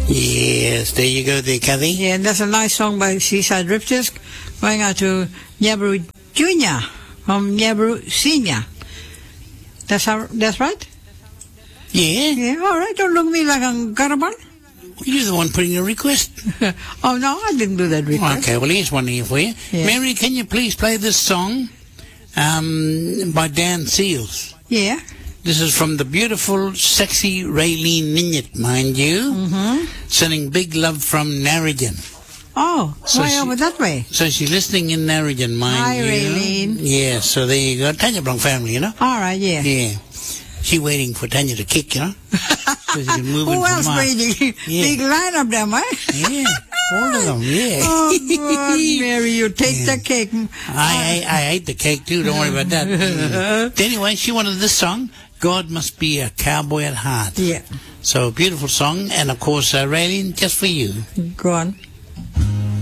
Yes, there you go there, Kathy. Yeah, and that's a nice song by Seaside Rifters, going out to Nyabru Jr. from Nyabru Senior. That's right? Yeah. Yeah, all right. Don't look at me like I'm Garaban. You're the one putting a request. Oh, no, I didn't do that request. Okay, well, here's one here for you. Yeah. Mary, can you please play this song by Dan Seals? Yeah. This is from the beautiful, sexy Raylene Ninyat, mind you, sending big love from Narragain. Oh, So way she- over that way. So she's listening in Narragain, mind Hi, you. Raylene. Yeah, so there you go. Tanya Blanc family, you know? All right, yeah. Yeah. She waiting for Tanya to kick, you know? So she can move Who into else Mark. waiting? Yeah. Big line of them, eh? Yeah, all of them, yeah. Oh, God, Mary, you take the cake. I ate the cake too, don't worry about that. Anyway, she wanted this song, God Must Be a Cowboy at Heart. Yeah, So, beautiful song, and of course, Raylene, just for you. go on.